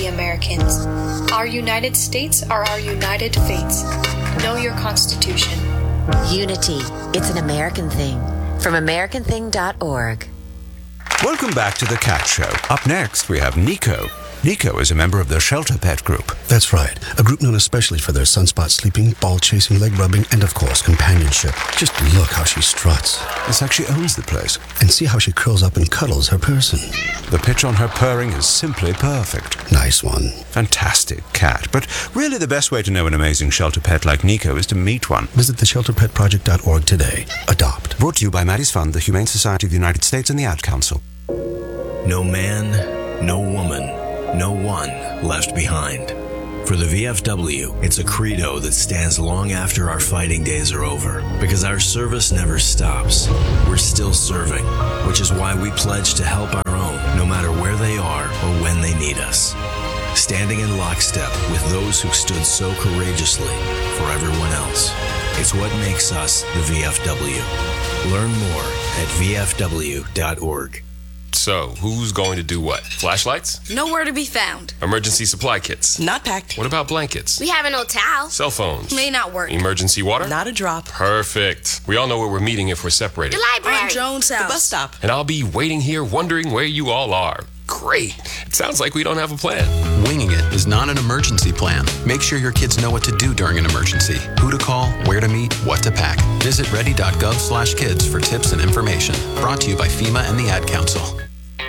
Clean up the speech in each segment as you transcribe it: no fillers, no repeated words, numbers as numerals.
Americans. Our United States are our united fates. Know your Constitution. Unity. It's an American thing. From AmericanThing.org. Welcome back to The Cat Show. Up next, we have Nico. Nico is a member of the Shelter Pet Group. That's right. A group known especially for their sunspot sleeping, ball chasing, leg rubbing, and of course, companionship. Just look how she struts. It's like she owns the place. And see how she curls up and cuddles her person. The pitch on her purring is simply perfect. Nice one. Fantastic cat. But really the best way to know an amazing shelter pet like Nico is to meet one. Visit theshelterpetproject.org today. Adopt. Brought to you by Maddie's Fund, the Humane Society of the United States, and the Ad Council. No man, no woman, no one left behind. For the VFW, it's a credo that stands long after our fighting days are over, because our service never stops. We're still serving, which is why we pledge to help our own, no matter where they are or when they need us. Standing in lockstep with those who stood so courageously for everyone else. It's what makes us the VFW. Learn more at VFW.org. So, who's going to do what? Flashlights? Nowhere to be found. Emergency supply kits? Not packed. What about blankets? We have an old towel. Cell phones? May not work. Emergency water? Not a drop. Perfect. We all know where we're meeting if we're separated. The library. On Jones' house. The bus stop. And I'll be waiting here wondering where you all are. Great. It sounds like we don't have a plan. Winging it is not an emergency plan. Make sure your kids know what to do during an emergency, who to call, where to meet, what to pack. Visit ready.gov/kids for tips and information. Brought to you by FEMA and the Ad Council.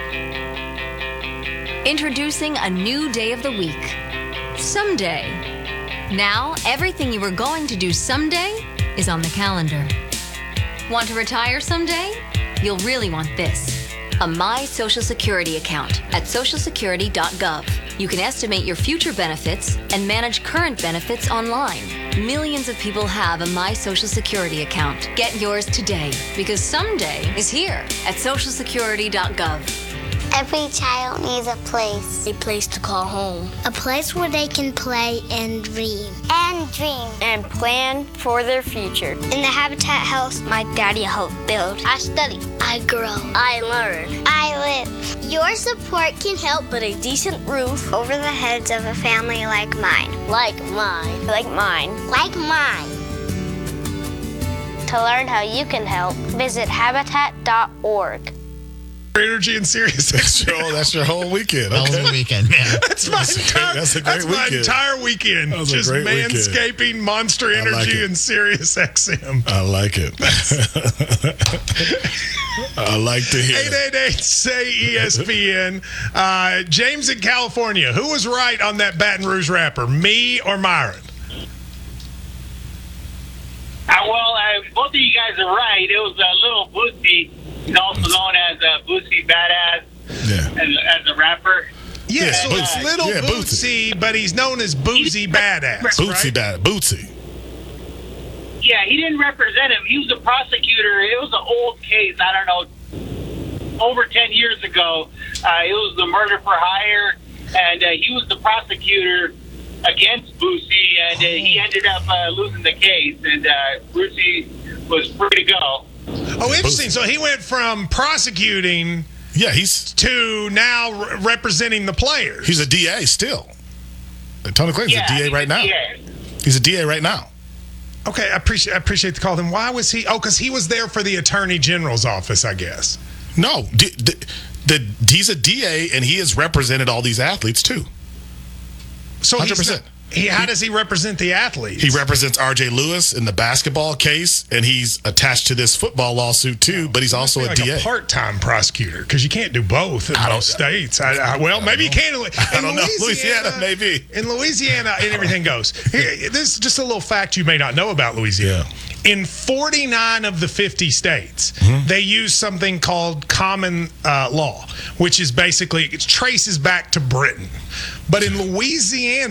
Introducing a new day of the week. Someday. Now, everything you were going to do someday is on the calendar. Want to retire someday? You'll really want this. A My Social Security account at socialsecurity.gov. You can estimate your future benefits and manage current benefits online. Millions of people have a My Social Security account. Get yours today, because someday is here at socialsecurity.gov. Every child needs a place. A place to call home. A place where they can play and dream. And plan for their future. In the Habitat house, my daddy helped build. I study. I grow. I learn. I live. Your support can help, but a decent roof over the heads of a family like mine. Like mine. Like mine. To learn how you can help, visit habitat.org. Energy and Sirius XM. That's your whole weekend. Okay. That was a weekend, man. That's my entire weekend. Just manscaping, weekend. Monster Energy, and Sirius XM. I like it. I like to hear 888-SAY-ESPN. James in California. Who was right on that Baton Rouge rapper, me or Myron? Both of you guys are right. It was Little Boosie. He's also known as Boosie Badass as a rapper. Yes, so it's Little Bootsy, but he's known as Boosie Badass. Bootsy Badass. Bootsy. Yeah, he didn't represent him. He was a prosecutor. It was an old case. I don't know, over 10 years ago. It was the murder for hire, and he was the prosecutor against Boosie, and he ended up losing the case, and Boosie was free to go. Oh, interesting. So he went from prosecuting to now representing the players. He's a DA still. Tony Clayton's a DA right now. He's a DA right now. Okay, I appreciate the call. Then why was he? Oh, because he was there for the Attorney General's office, I guess. No, he's a DA, and he has represented all these athletes, too. So 100%. How does he represent the athletes? He represents R.J. Lewis in the basketball case, and he's attached to this football lawsuit too. But he's also a DA, a part-time prosecutor, because you can't do both in most states. Maybe you can. I don't know. Louisiana, maybe. In Louisiana, and everything goes. Here, this is just a little fact you may not know about Louisiana. Yeah. In 49 of the 50 states, they use something called common law, which is basically it traces back to Britain. But in Louisiana,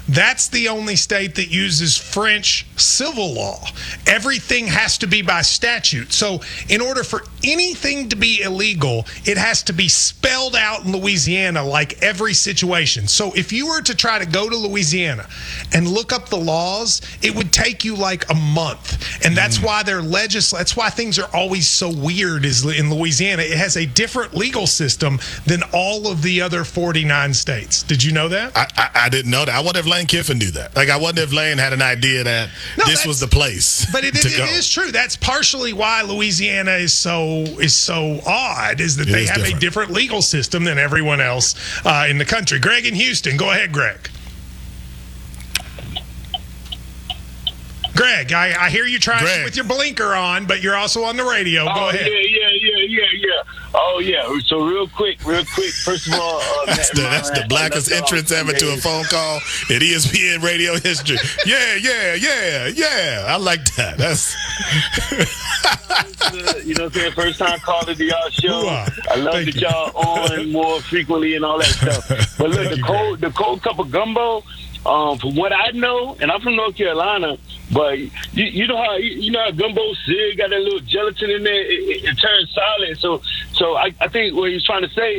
That's the only state that uses French civil law. Everything has to be by statute. So in order for anything to be illegal, it has to be spelled out in Louisiana like every situation. So if you were to try to go to Louisiana and look up the laws, it would take you like a month. And that's why that's why things are always so weird is in Louisiana. It has a different legal system than all of the other 49 states. Did you know that? I didn't know that. I wonder if Lane Kiffin knew that. Like, I wonder if Lane had an idea that this was the place. But it is true. That's partially why Louisiana is so odd, is that they have a different legal system than everyone else in the country. Greg in Houston. Go ahead, Greg. Greg, I hear you trying with your blinker on, but you're also on the radio. Go ahead. Yeah. Oh, yeah. So real quick. First of all, that's the blackest entrance ever to a phone call in ESPN radio history. Yeah. I like that. That's you know what I'm saying? First time calling to y'all show. I love that y'all on more frequently and all that stuff. But look, the cold cup of gumbo. From what I know, and I'm from North Carolina, but you know how gumbo still got that little gelatin in there. It turns solid. So I think what he's trying to say